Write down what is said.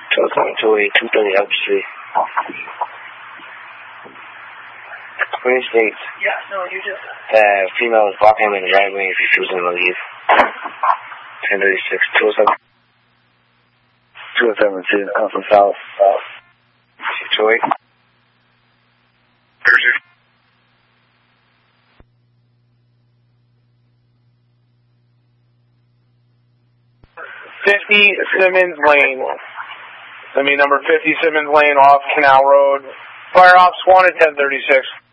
228, 230 Elm Street. 20 states. Yeah, no, you just... Female is block him in the right wing if you're choosing to leave. 1036, 217, from south. 628. 50 Simmons Lane. Number 50 Simmons Lane off Canal Road. Fire Ops 1 at 1036.